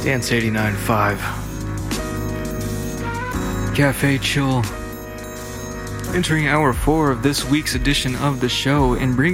Dance 89.5. Cafe Chill. Entering hour 4 of this week's edition of the show and bringing